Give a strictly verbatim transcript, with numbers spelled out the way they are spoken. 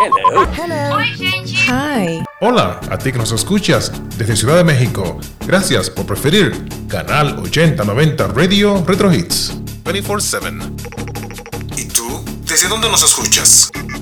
Hello. Hello. Oi, gente. Hi. Hola, a ti que nos escuchas desde Ciudad de México. Gracias por preferir Canal ochenta noventa Radio Retro Hits veinticuatro siete. ¿Y tú? ¿Desde dónde nos escuchas?